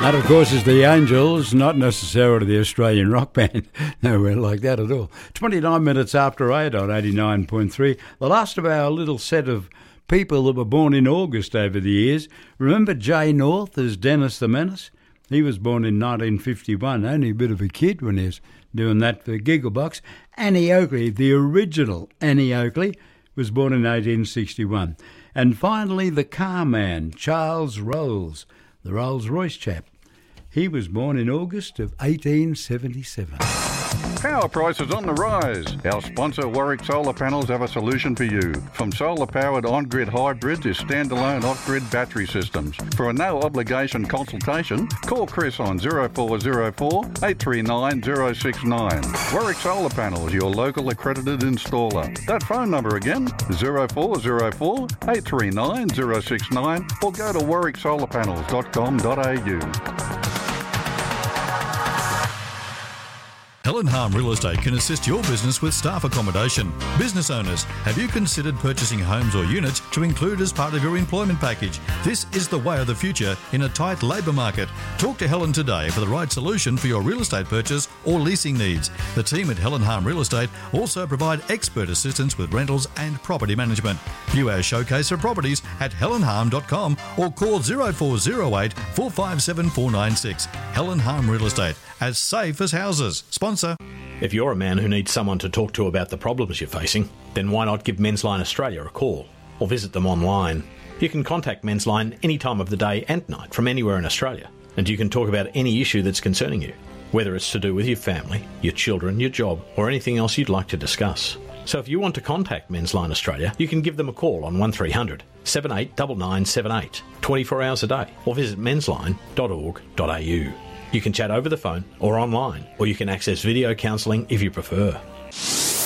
That, of course, is the Angels, not necessarily the Australian rock band. Nowhere like that at all. 29 minutes after 8 on 89.3. The last of our little set of people that were born in August over the years. Remember Jay North as Dennis the Menace? He was born in 1951, only a bit of a kid when he was doing that for Gigglebox. Annie Oakley, the original Annie Oakley, was born in 1861. And finally, the car man, Charles Rolls, the Rolls-Royce chap. He was born in August of 1877. Power prices on the rise. Our sponsor Warwick Solar Panels have a solution for you. From solar-powered on-grid hybrids to standalone off-grid battery systems. For a no-obligation consultation, call Chris on 0404 839 069. Warwick Solar Panels, your local accredited installer. That phone number again, 0404 839 069, or go to warwicksolarpanels.com.au. Helen Harm Real Estate can assist your business with staff accommodation. Business owners, have you considered purchasing homes or units to include as part of your employment package? This is the way of the future in a tight labour market. Talk to Helen today for the right solution for your real estate purchase or leasing needs. The team at Helen Harm Real Estate also provide expert assistance with rentals and property management. View our showcase for properties at helenharm.com or call 0408 457 496. Helen Harm Real Estate, as safe as houses. Sponsor. If you're a man who needs someone to talk to about the problems you're facing, then why not give Men's Line Australia a call or visit them online? You can contact Men's Line any time of the day and night from anywhere in Australia, and you can talk about any issue that's concerning you, whether it's to do with your family, your children, your job, or anything else you'd like to discuss. So if you want to contact Men's Line Australia, you can give them a call on 1300 789978 24 hours a day, or visit mensline.org.au. You can chat over the phone or online, or you can access video counselling if you prefer.